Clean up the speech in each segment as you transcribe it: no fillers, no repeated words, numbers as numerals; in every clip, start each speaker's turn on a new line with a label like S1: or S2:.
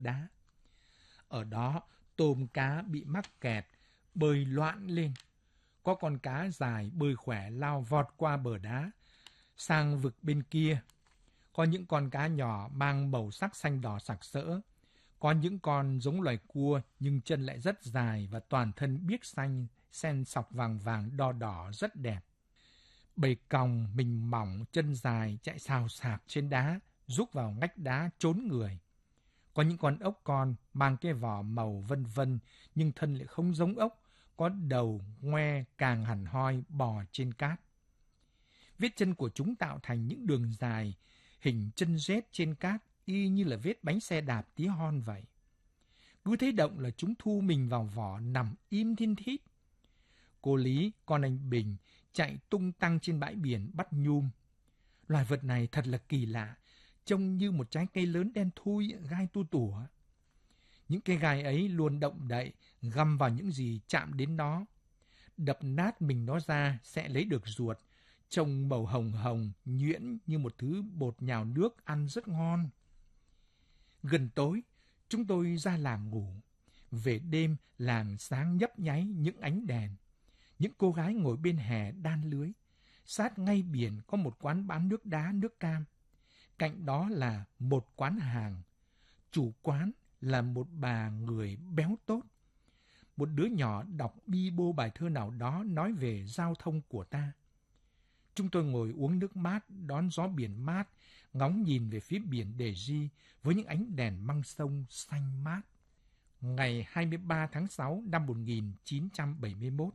S1: đá. Ở đó, tôm cá bị mắc kẹt, bơi loạn lên. Có con cá dài bơi khỏe lao vọt qua bờ đá, sang vực bên kia. Có những con cá nhỏ mang màu sắc xanh đỏ sặc sỡ. Có những con giống loài cua nhưng chân lại rất dài và toàn thân biếc xanh, xen sọc vàng vàng đỏ đỏ rất đẹp. Bầy còng, mình mỏng, chân dài chạy xào xạc trên đá, rúc vào ngách đá trốn người. Có những con ốc con mang cái vỏ màu vân vân nhưng thân lại không giống ốc, có đầu, ngoe, càng hẳn hoi bò trên cát. Vết chân của chúng tạo thành những đường dài, hình chân rết trên cát, y như là vết bánh xe đạp tí hon vậy. Cứ thấy động là chúng thu mình vào vỏ nằm im thiên thít. Cô Lý, con anh Bình, chạy tung tăng trên bãi biển bắt nhum. Loài vật này thật là kỳ lạ, trông như một trái cây lớn đen thui, gai tu tủa. Những cái gai ấy luôn động đậy, găm vào những gì chạm đến nó. Đập nát mình nó ra sẽ lấy được ruột, trông màu hồng hồng, nhuyễn như một thứ bột nhào nước ăn rất ngon. Gần tối, chúng tôi ra làng ngủ. Về đêm, làng sáng nhấp nháy những ánh đèn. Những cô gái ngồi bên hè đan lưới. Sát ngay biển có một quán bán nước đá, nước cam. Cạnh đó là một quán hàng. Chủ quán là một bà người béo tốt. Một đứa nhỏ đọc bi bô bài thơ nào đó nói về giao thông của ta. Chúng tôi ngồi uống nước mát, đón gió biển mát, ngóng nhìn về phía biển Đề Di với những ánh đèn măng sông xanh mát. Ngày 23 tháng 6 năm 1971.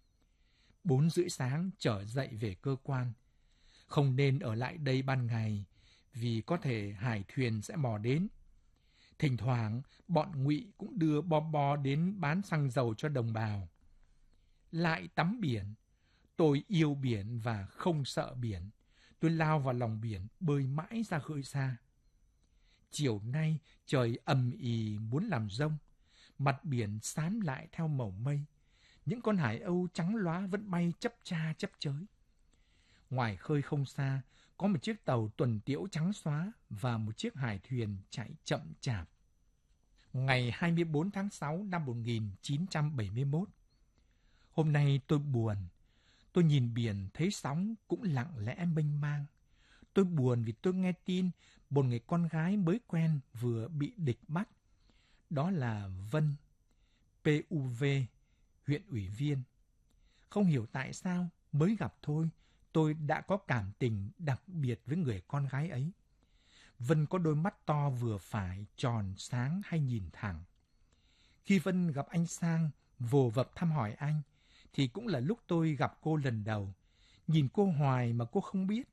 S1: 4 rưỡi sáng trở dậy về cơ quan. Không nên ở lại đây ban ngày, vì có thể hải thuyền sẽ mò đến. Thỉnh thoảng, bọn ngụy cũng đưa bo bo đến bán xăng dầu cho đồng bào. Lại tắm biển. Tôi yêu biển và không sợ biển. Tôi lao vào lòng biển, bơi mãi ra khơi xa. Chiều nay, trời ầm ì muốn làm rông. Mặt biển xám lại theo màu mây. Những con hải âu trắng lóa vẫn bay chấp cha chấp chới. Ngoài khơi không xa, có một chiếc tàu tuần tiễu trắng xóa và một chiếc hải thuyền chạy chậm chạp. Ngày 24 tháng 6 năm 1971. Hôm nay tôi buồn. Tôi nhìn biển thấy sóng cũng lặng lẽ mênh mang. Tôi buồn vì tôi nghe tin một người con gái mới quen vừa bị địch bắt. Đó là Vân, PUV, huyện ủy viên. Không hiểu tại sao, mới gặp thôi, tôi đã có cảm tình đặc biệt với người con gái ấy. Vân có đôi mắt to vừa phải, tròn, sáng hay nhìn thẳng. Khi Vân gặp anh Sang, vồ vập thăm hỏi anh, thì cũng là lúc tôi gặp cô lần đầu. Nhìn cô hoài mà cô không biết.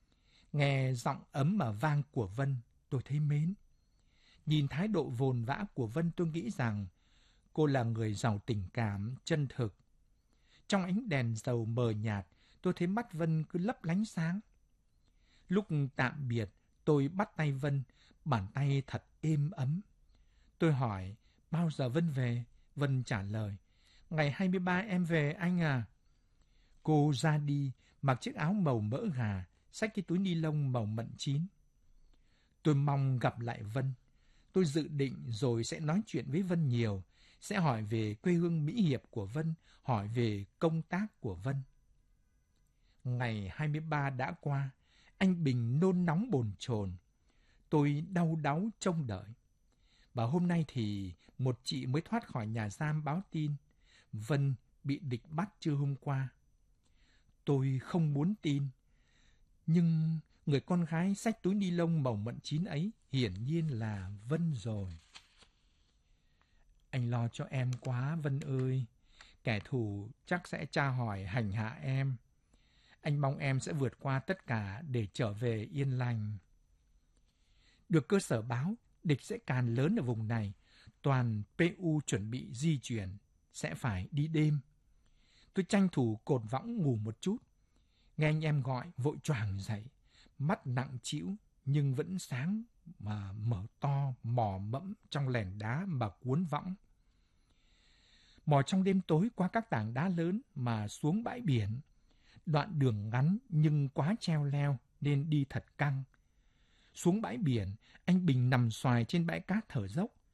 S1: Nghe giọng ấm mà vang của Vân, tôi thấy mến. Nhìn thái độ vồn vã của Vân, tôi nghĩ rằng cô là người giàu tình cảm, chân thực. Trong ánh đèn dầu mờ nhạt, tôi thấy mắt Vân cứ lấp lánh sáng. Lúc tạm biệt, tôi bắt tay Vân, bàn tay thật êm ấm. Tôi hỏi, bao giờ Vân về? Vân trả lời, ngày 23 em về anh à. Cô ra đi, mặc chiếc áo màu mỡ gà, xách cái túi ni lông màu mận chín. Tôi mong gặp lại Vân. Tôi dự định rồi sẽ nói chuyện với Vân nhiều, sẽ hỏi về quê hương Mỹ Hiệp của Vân, hỏi về công tác của Vân. Ngày 23 đã qua, anh Bình nôn nóng bồn chồn. Tôi đau đáu trông đợi. Và hôm nay thì một chị mới thoát khỏi nhà giam báo tin Vân bị địch bắt trưa hôm qua. Tôi không muốn tin, nhưng người con gái xách túi ni lông màu mận chín ấy hiển nhiên là Vân rồi. Anh lo cho em quá Vân ơi, kẻ thù chắc sẽ tra hỏi hành hạ em. Anh mong em sẽ vượt qua tất cả để trở về yên lành. Được cơ sở báo, địch sẽ càn lớn ở vùng này. Toàn PU chuẩn bị di chuyển, sẽ phải đi đêm. Tôi tranh thủ cột võng ngủ một chút. Nghe anh em gọi, vội choàng dậy. Mắt nặng trĩu nhưng vẫn sáng mà mở to, mò mẫm trong lèn đá mà cuốn võng. Mò trong đêm tối qua các tảng đá lớn mà xuống bãi biển. Đoạn đường ngắn nhưng quá treo leo nên đi thật căng. Xuống bãi biển, anh Bình nằm xoài trên bãi cát thở dốc.